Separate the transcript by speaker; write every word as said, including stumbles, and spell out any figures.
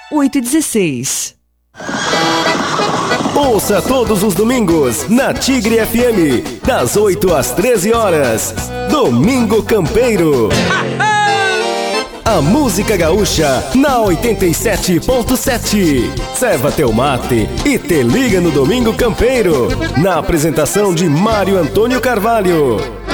Speaker 1: oito e dezesseis.
Speaker 2: Ouça todos os domingos na Tigre F M, das oito às treze horas. Domingo Campeiro. A música gaúcha na oitenta e sete ponto sete. Serva teu mate e te liga no Domingo Campeiro. Na apresentação de Mário Antônio Carvalho.